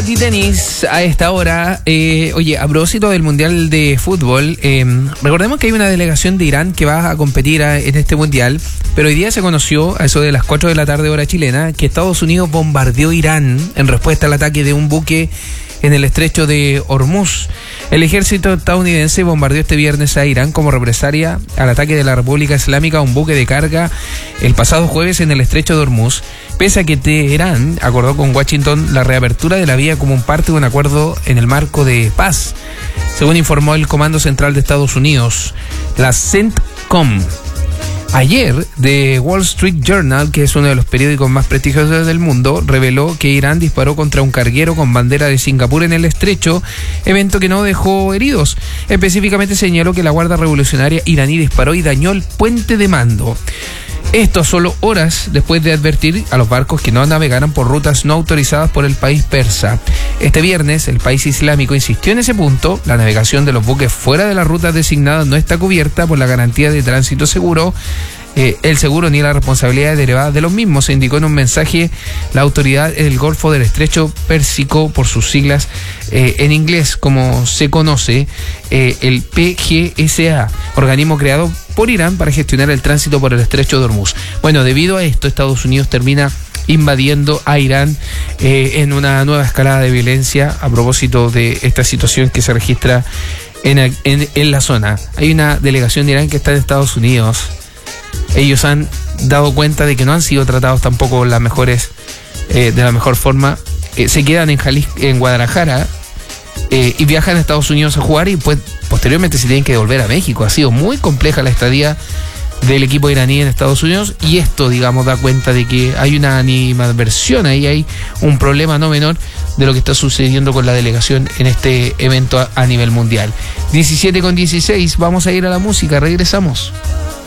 Katy Dennis a esta hora. Oye, a propósito del Mundial de Fútbol, recordemos que hay una delegación de Irán que va a competir en este Mundial, pero hoy día se conoció, a eso de las 4 de la tarde hora chilena, que Estados Unidos bombardeó Irán en respuesta al ataque de un buque en el estrecho de Hormuz. El ejército estadounidense bombardeó este viernes a Irán como represalia al ataque de la República Islámica a un buque de carga el pasado jueves en el estrecho de Hormuz, pese a que Teherán acordó con Washington la reapertura de la vía como parte de un acuerdo en el marco de paz, según informó el Comando Central de Estados Unidos, la CENTCOM. Ayer, The Wall Street Journal, que es uno de los periódicos más prestigiosos del mundo, reveló que Irán disparó contra un carguero con bandera de Singapur en el estrecho, evento que no dejó heridos. Específicamente señaló que la Guardia Revolucionaria iraní disparó y dañó el puente de mando. Esto solo horas después de advertir a los barcos que no navegaran por rutas no autorizadas por el país persa. Este viernes, el país islámico insistió en ese punto. La navegación de los buques fuera de las rutas designadas no está cubierta por la garantía de tránsito seguro. El seguro ni la responsabilidad derivada de los mismos, se indicó en un mensaje la autoridad del Golfo del Estrecho Pérsico, por sus siglas en inglés, como se conoce, el PGSA, organismo creado por Irán para gestionar el tránsito por el estrecho de Hormuz. Bueno, debido a esto, Estados Unidos termina invadiendo a Irán en una nueva escalada de violencia a propósito de esta situación que se registra en la zona. Hay una delegación de Irán que está en Estados Unidos. Ellos han dado cuenta de que no han sido tratados tampoco las mejores, de la mejor forma. Se quedan en Guadalajara y viajan a Estados Unidos a jugar y pues posteriormente se tienen que devolver a México. Ha sido muy compleja la estadía del equipo iraní en Estados Unidos y esto, digamos, da cuenta de que hay una animadversión, ahí hay un problema no menor de lo que está sucediendo con la delegación en este evento a nivel mundial. 17:16, vamos a ir a la música, regresamos.